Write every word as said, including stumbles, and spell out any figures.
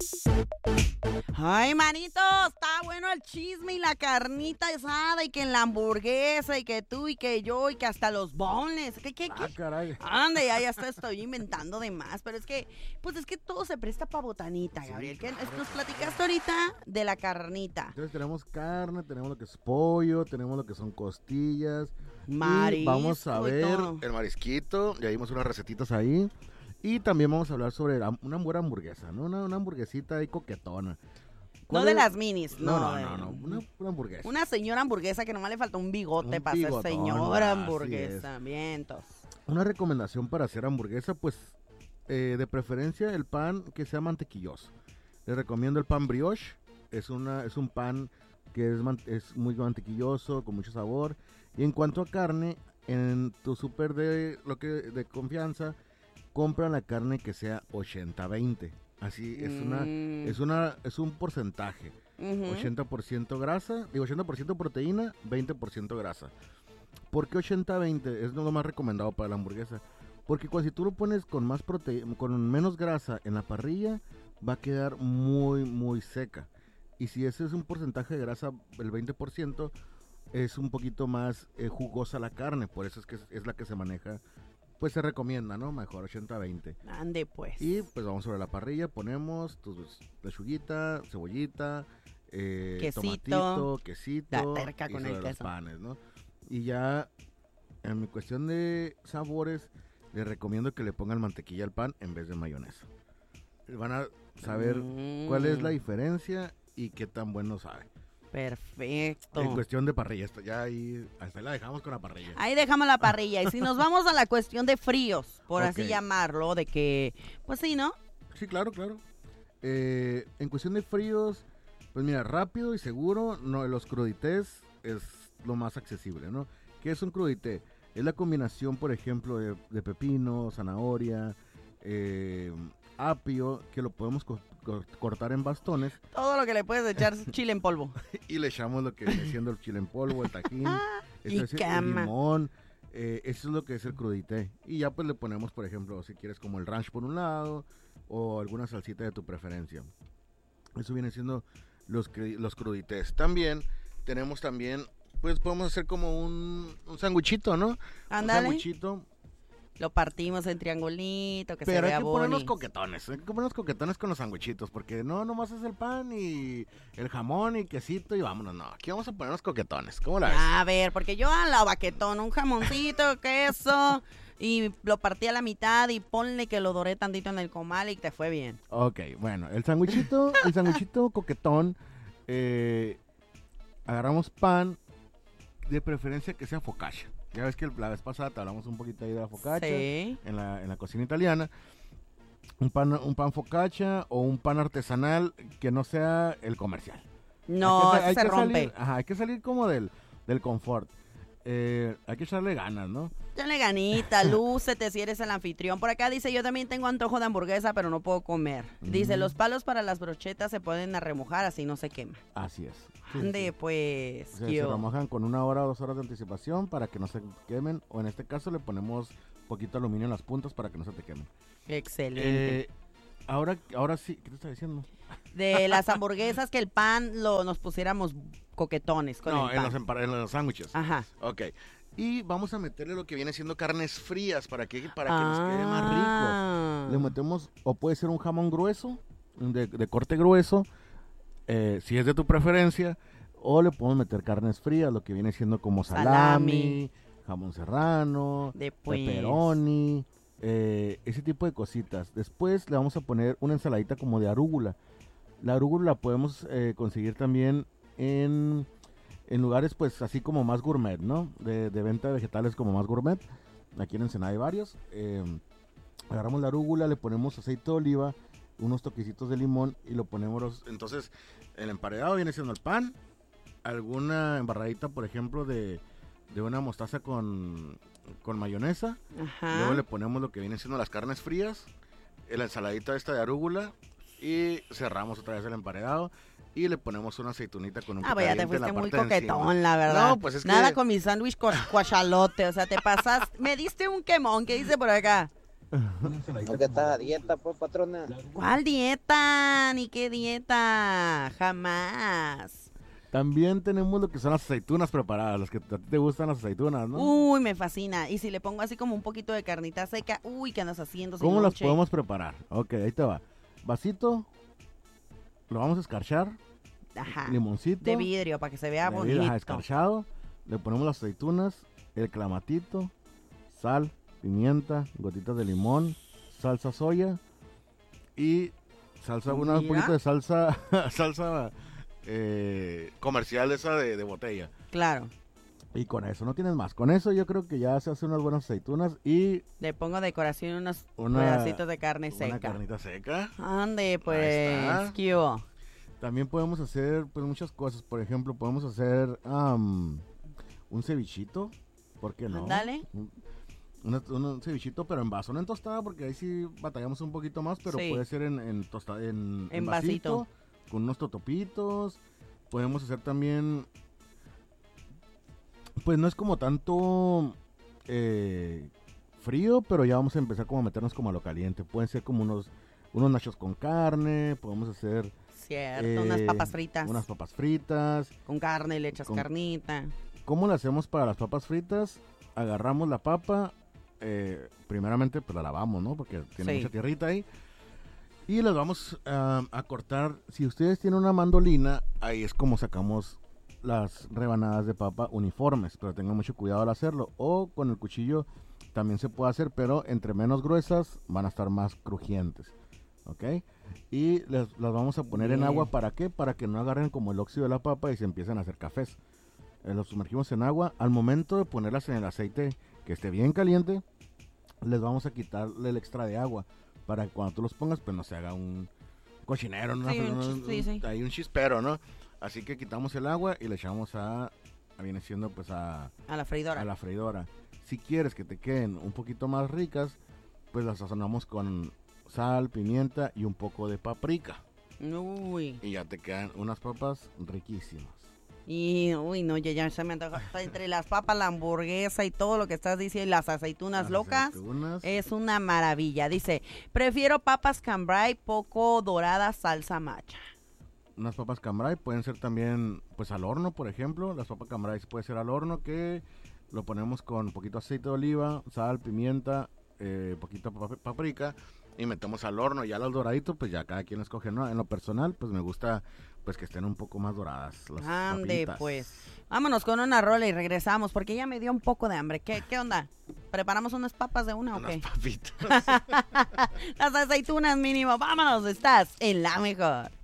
Ay, manito, está bueno el chisme y la carnita asada y que en la hamburguesa y que tú y que yo y que hasta los boneless. ¿Qué, qué, qué? Ah, caray. Ande, ya, ya está, estoy inventando de más, pero es que, pues es que todo se presta para botanita, Sí, Gabriel. ¿Qué claro, nos platicaste ahorita de la carnita? Entonces tenemos carne, tenemos lo que es pollo, tenemos lo que son costillas. Marisco Y vamos a y ver todo. el marisquito, ya vimos unas recetitas ahí. Y también vamos a hablar sobre la- una buena hamburguesa, ¿no? Una, una hamburguesita ahí coquetona. No ¿Cuál de es? las minis, no. No, no, de- no, no, una, una hamburguesa. Una señora hamburguesa que nomás le falta un bigote Un para ser bigotón, señora así hamburguesa. Vientos. Una recomendación para hacer hamburguesa, pues eh, de preferencia el pan que sea mantequilloso. Les recomiendo el pan brioche. Es, una, es un pan que es, man- es muy mantequilloso, con mucho sabor. Y en cuanto a carne, en tu súper de, lo que, de confianza, compra la carne que sea ochenta veinte. Así es una, Mm. es una, es un porcentaje. Ujú. ochenta por ciento grasa, digo ochenta por ciento proteína, veinte por ciento grasa. ¿Por qué ochenta veinte? Es lo más recomendado para la hamburguesa. Porque cuando si tú lo pones con más proteína, con menos grasa en la parrilla, va a quedar muy, muy seca. Y si ese es un porcentaje de grasa, el veinte por ciento, es un poquito más eh, jugosa la carne. Por eso es que es, es la que se maneja, pues se recomienda, ¿no? Mejor ochenta veinte. Ande pues. Y pues vamos sobre la parrilla, ponemos tu lechuguita, cebollita, eh, Quesito. tomatito, quesito La terca y con sobre el los queso. panes, ¿no? Y ya en mi cuestión de sabores, les recomiendo que le pongan mantequilla al pan en vez de mayonesa. Van a saber cuál es la Mm, diferencia y qué tan bueno sabe. Perfecto. En cuestión de parrilla, esto ya ahí, hasta ahí la dejamos con la parrilla. Ahí dejamos la parrilla. Y si nos vamos a la cuestión de fríos, por así Ok. llamarlo, de que, pues sí, ¿no? Sí, claro, claro. Eh, en cuestión de fríos, pues mira, rápido y seguro, no, los crudités es lo más accesible, ¿no? ¿Qué es un crudité? Es la combinación, por ejemplo, de, de pepino, zanahoria, eh, apio, que lo podemos co- co- cortar en bastones Todo lo que le puedes echar es chile en polvo. y le echamos lo que viene siendo el chile en polvo, el tajín, Y es decir, el cama. limón. Eh, eso es lo que es el crudité. Y ya pues le ponemos, por ejemplo, si quieres como el ranch por un lado o alguna salsita de tu preferencia. Eso viene siendo los, cri- los crudités. También tenemos también, pues podemos hacer como un, un sanguchito, ¿no? Un Ándale. sanguchito. Lo partimos en triangulito, que se Pero hay vea que ponernos boni. coquetones, hay que ponernos coquetones con los sanguchitos, porque no, nomás es el pan y el jamón y quesito y vámonos, no, aquí vamos a ponernos coquetones, ¿cómo la ves? A ver, porque yo a la baquetón, un jamoncito, queso, y lo partí a la mitad y ponle que lo doré tantito en el comal y te fue bien. Ok, bueno, el sanguchito, el sanguchito coquetón, eh, agarramos pan, de preferencia que sea focaccia. Ya ves que la vez pasada te hablamos un poquito ahí de la focaccia Sí. en la, en la cocina italiana. Un pan, un pan focaccia o un pan artesanal que no sea el comercial. No, Hay que sa- ese hay se que rompe. salir- ajá, hay que salir como del, del confort. Eh, hay que echarle ganas, ¿no? Dale ganita, lúcete si eres el anfitrión. Por acá dice, yo también tengo antojo de hamburguesa, pero no puedo comer. Dice, Mm. los palos para las brochetas se pueden remojar, así no se quema. Así es. Sí, sí, Ande, sí. pues, O sea, se yo. remojan con una hora o dos horas de anticipación para que no se quemen. O en este caso le ponemos poquito aluminio en las puntas para que no se te quemen. Excelente. Eh, ahora, ahora sí, ¿qué te está diciendo? De las hamburguesas, que el pan lo nos pusiéramos coquetones con no, el en pan. los, empara- en los sándwiches. Ajá. Ok. Y vamos a meterle lo que viene siendo carnes frías para que, para que nos quede más rico. Le Ah. metemos, o puede ser un jamón grueso, de, de corte grueso, eh, si es de tu preferencia, o le podemos meter carnes frías, lo que viene siendo como salami, Salami. jamón serrano, De pues. pepperoni, eh, ese tipo de cositas. Después le vamos a poner una ensaladita como de arúgula. La arúgula la podemos eh, conseguir también en, en lugares pues así como más gourmet, ¿no? De, de venta de vegetales como más gourmet. Aquí en Ensenada hay varios. Eh, agarramos la arúgula, le ponemos aceite de oliva, unos toquecitos de limón y lo ponemos. Entonces, el emparedado viene siendo el pan, alguna embarradita, por ejemplo, de, de una mostaza con, con mayonesa. Ajá. Luego le ponemos lo que viene siendo las carnes frías, la ensaladita esta de arúgula y cerramos otra vez el emparedado. Y le ponemos una aceitunita con un Ah, pues ya te picadiente en la fuiste muy parte de encima. coquetón, la verdad. No, pues es que- Nada con mi sándwich cu- cuachalote, o sea, te pasas, me diste un quemón, ¿qué dice por acá? ¿No que estás a dieta, pues, patrona? ¿Cuál dieta? Ni qué dieta. Jamás. También tenemos lo que son las aceitunas preparadas, las que a ti te gustan las aceitunas, ¿no? Uy, me fascina. Y si le pongo así como un poquito de carnita seca, uy, ¿qué andas haciendo? ¿Cómo las Sinoche? podemos preparar? Ok, ahí te va. Vasito, lo vamos a escarchar, Ajá. limoncito. De vidrio, para que se vea de bonito. vidrio, ajá, escarchado. Le ponemos las aceitunas, el clamatito, sal, pimienta, gotitas de limón, salsa soya y salsa, una, un Mira. poquito de salsa, salsa eh, comercial esa de, de botella. Claro. Y con eso, no tienes más. Con eso yo creo que ya se hacen unas buenas aceitunas y Le pongo decoración unos Una- pedacitos de carne una seca. carnita seca. Ande, pues. está. ¿Qué hubo? También podemos hacer pues muchas cosas. Por ejemplo, podemos hacer am, un cevichito. ¿Por qué no? Ándale. Un, una- un- un cevichito, pero en vaso, no en tostada, porque ahí sí batallamos un poquito más, pero Sí. puede ser en, en tostada, en, En vasito. con unos totopitos. Podemos hacer también, pues no es como tanto eh, frío, pero ya vamos a empezar como a meternos como a lo caliente. Pueden ser como unos, unos nachos con carne, podemos hacer Cierto, unas eh, papas fritas. unas papas fritas. Con carne, le echas con- carnita. ¿Cómo lo hacemos para las papas fritas? Agarramos la papa, eh, primeramente pues la lavamos, ¿no? Porque tiene Sí. mucha tierrita ahí. Y las vamos ah, a cortar. Si ustedes tienen una mandolina, ahí es como sacamos las rebanadas de papa uniformes, pero tengan mucho cuidado al hacerlo. O con el cuchillo también se puede hacer, pero entre menos gruesas van a estar más crujientes. ¿Ok? Y les- las vamos a poner en Bien. agua, ¿para qué? Para que no agarren como el óxido de la papa y se empiecen a hacer cafés. Eh, los sumergimos en agua. Al momento de ponerlas en el aceite que esté bien caliente, les vamos a quitarle el extra de agua para que cuando tú los pongas pues no se haga un cochinero, ¿no? Sí, un Un- chis- sí, sí. Hay un chispero, ¿no? Así que quitamos el agua y le echamos a, a viene siendo pues a, A la freidora. a la freidora. Si quieres que te queden un poquito más ricas, pues las sazonamos con sal, pimienta y un poco de paprika. Uy. Y ya te quedan unas papas riquísimas. Y, uy, no, ya, ya se me antoja. Entre las papas, la hamburguesa y todo lo que estás diciendo, y las aceitunas Las locas, aceitunas. es una maravilla. Dice, prefiero papas cambray poco doradas, salsa macha. Unas papas cambray pueden ser también pues al horno, por ejemplo. Las papas cambray puede ser al horno, que lo ponemos con un poquito de aceite de oliva, sal, pimienta, eh, poquito pap- paprika y metemos al horno. Ya los doraditos pues ya cada quien escoge, ¿no? En lo personal pues me gusta pues que estén un poco más doradas las Ande, papitas. pues. Vámonos con una rola y regresamos, porque ya me dio un poco de hambre. ¿Qué, qué onda? ¿Preparamos unas papas de una o Unas qué? papitas. Las aceitunas mínimo. Vámonos, estás en la mejor.